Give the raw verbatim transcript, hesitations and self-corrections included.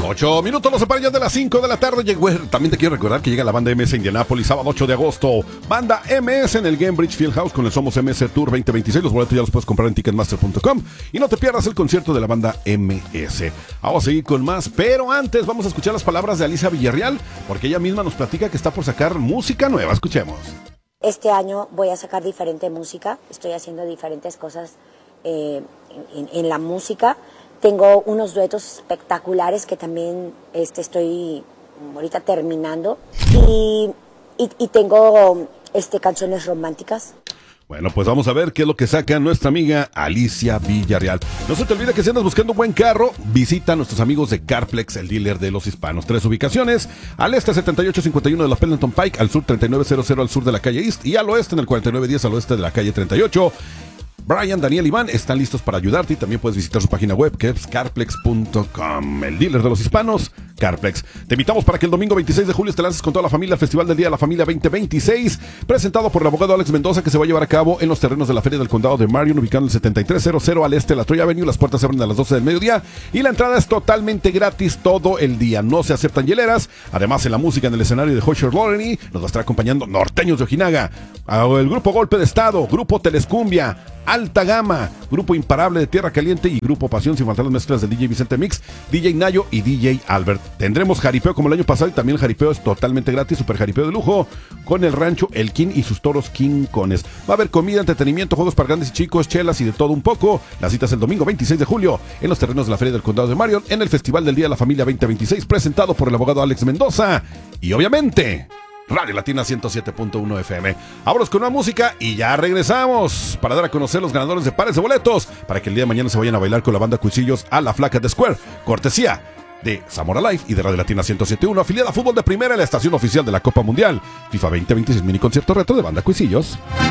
Ocho minutos nos separan ya de las cinco de la tarde. Llegó, también te quiero recordar que llega la banda M S Indianapolis, sábado ocho de agosto. Banda M S en el Gainbridge Fieldhouse con el Somos M S Tour veinte veintiséis. Los boletos ya los puedes comprar en ticketmaster punto com. Y no te pierdas el concierto de la banda M S. Vamos a seguir con más, pero antes vamos a escuchar las palabras de Alicia Villarreal, porque ella misma nos platica que está por sacar música nueva. Escuchemos. Este año voy a sacar diferente música. Estoy haciendo diferentes cosas eh, en, en la música. Tengo unos duetos espectaculares que también este, estoy ahorita terminando. Y, y, y tengo este, canciones románticas. Bueno, pues vamos a ver qué es lo que saca nuestra amiga Alicia Villarreal. No se te olvide que si andas buscando un buen carro, visita a nuestros amigos de Carplex, el dealer de los hispanos. Tres ubicaciones: al este setenta y ocho cincuenta y uno de la Pendleton Pike, al sur treinta y nueve cero cero al sur de la calle East y al oeste en el cuarenta y nueve diez al oeste de la calle treinta y ocho. Brian, Daniel, Iván están listos para ayudarte y también puedes visitar su página web que es carplex punto com, el dealer de los hispanos, Carplex. Te invitamos para que el domingo veintiséis de julio te lances con toda la familia al Festival del Día de la Familia veinte veintiséis, presentado por el abogado Alex Mendoza, que se va a llevar a cabo en los terrenos de la Feria del Condado de Marion, ubicado en el setenta y tres cero cero al este de la Troy Avenue. Las puertas se abren a las doce del mediodía y la entrada es totalmente gratis todo el día. No se aceptan hieleras. Además, en la música en el escenario de Hosher Loreny nos va a estar acompañando Norteños de Ojinaga, el grupo Golpe de Estado, grupo Telescumbia, Alta Gama, Grupo Imparable de Tierra Caliente y Grupo Pasión, sin faltar las mezclas de D J Vicente Mix, D J Nayo y D J Albert. Tendremos jaripeo como el año pasado y también el jaripeo es totalmente gratis, super jaripeo de lujo, con el rancho El King y sus toros King Cones. Va a haber comida, entretenimiento, juegos para grandes y chicos, chelas y de todo un poco. Las citas el domingo veintiséis de julio en los terrenos de la Feria del Condado de Marion, en el Festival del Día de la Familia veinte veintiséis, presentado por el abogado Alex Mendoza y obviamente Radio Latina ciento siete punto uno F M. Vámonos con una música y ya regresamos para dar a conocer los ganadores de pares de boletos para que el día de mañana se vayan a bailar con la banda Cuisillos a la Flaca de Square, cortesía de Zamora Live y de Radio Latina ciento siete punto uno, afiliada a Fútbol de Primera en la estación oficial de la Copa Mundial FIFA veinte veintiséis, mini concierto retro de banda Cuisillos.